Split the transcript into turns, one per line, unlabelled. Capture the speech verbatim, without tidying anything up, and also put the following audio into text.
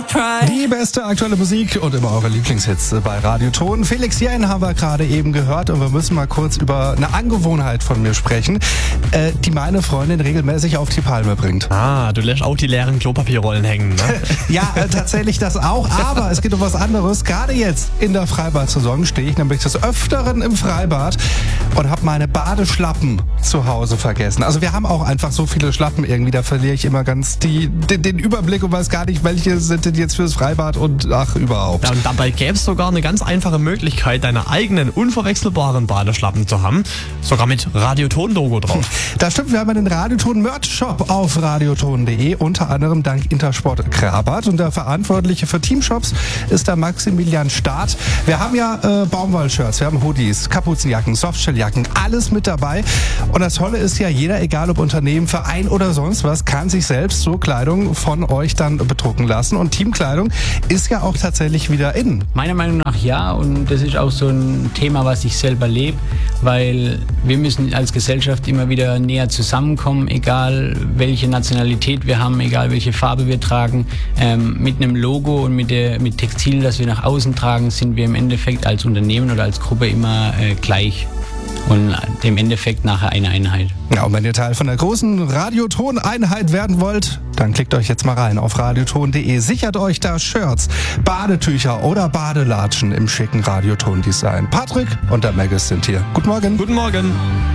Die beste aktuelle Musik und immer eure Lieblingshits bei Radioton. Felix Jähn haben wir gerade eben gehört und wir müssen mal kurz über eine Angewohnheit von mir sprechen, äh, die meine Freundin regelmäßig auf die Palme bringt.
Ah, du lässt auch die leeren Klopapierrollen hängen, ne?
Ja, äh, tatsächlich das auch, aber es geht um was anderes. Gerade jetzt in der Freibad-Saison stehe ich nämlich des Öfteren im Freibad und habe meine Badeschlappen zu Hause vergessen. Also wir haben auch einfach so viele Schlappen irgendwie, da verliere ich immer ganz die, den, den Überblick und weiß gar nicht, welche sind denn jetzt fürs Freibad und ach, überhaupt.
Ja, und dabei gäbe es sogar eine ganz einfache Möglichkeit, deine eigenen unverwechselbaren Badeschlappen zu haben. Sogar mit Radioton-Logo drauf.
Das stimmt, wir haben einen Radioton-Merch-Shop auf radioton punkt de, unter anderem dank Intersport Krabat. Und der Verantwortliche für Teamshops ist der Maximilian Staat. Wir haben ja äh, Baumwoll-Shirts, wir haben Hoodies, Kapuzenjacken, Softshelljacken, alles mit dabei. Und das Tolle ist ja, jeder, egal ob Unternehmen, Verein oder sonst was, kann sich selbst so Kleidung von euch dann bedrucken lassen. Und Teamkleidung ist ja auch tatsächlich wieder in.
Meiner Meinung nach ja, und das ist auch so ein Thema, was ich selber lebe, weil wir müssen als Gesellschaft immer wieder näher zusammenkommen, egal welche Nationalität wir haben, egal welche Farbe wir tragen. Ähm, mit einem Logo und mit, der, mit Textil, das wir nach außen tragen, sind wir im Endeffekt als Unternehmen oder als Gruppe immer äh, gleich. Und im Endeffekt nachher eine Einheit.
Ja, und wenn ihr Teil von der großen Radioton-Einheit werden wollt, dann klickt euch jetzt mal rein auf radioton punkt de. Sichert euch da Shirts, Badetücher oder Badelatschen im schicken Radioton-Design. Patrick und der Magus sind hier. Guten Morgen.
Guten Morgen.